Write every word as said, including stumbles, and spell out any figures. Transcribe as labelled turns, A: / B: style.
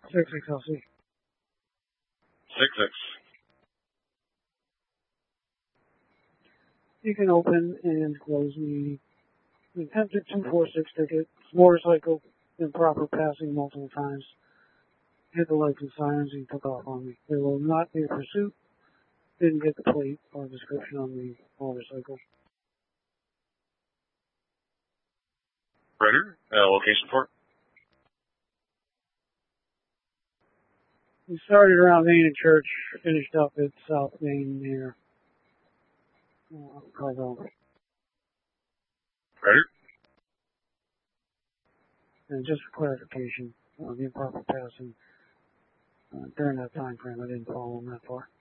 A: six six L C.
B: six six.
A: You can open and close the attempted two four six ticket. Motorcycle improper passing multiple times. Hit the lights and sirens and took off on me. There will not be a pursuit. Didn't get the plate or description on the motorcycle.
B: Rider, uh, location for it?
A: We started around Main and Church, finished up at South Main near uh, Carvel.
B: Rider.
A: And just for clarification, uh, the improper passing uh, during that time frame, I didn't follow him that far.